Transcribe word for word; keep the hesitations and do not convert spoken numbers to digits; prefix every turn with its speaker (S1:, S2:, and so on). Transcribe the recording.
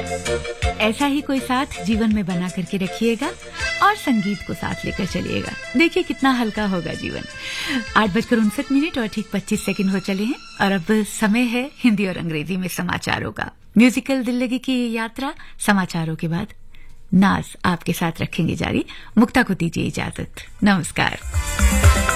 S1: ऐसा ही कोई साथ जीवन में बना करके रखिएगा और संगीत को साथ लेकर चलिएगा। देखिए कितना हल्का होगा जीवन। आठ बजकर उनसठ मिनट और ठीक पच्चीस सेकंड हो चले हैं और अब समय है हिंदी और अंग्रेजी में समाचारों का। म्यूजिकल दिल लगी की यात्रा समाचारों के बाद नाज आपके साथ रखेंगे जारी। मुक्ता को दीजिए इजाजत। नमस्कार।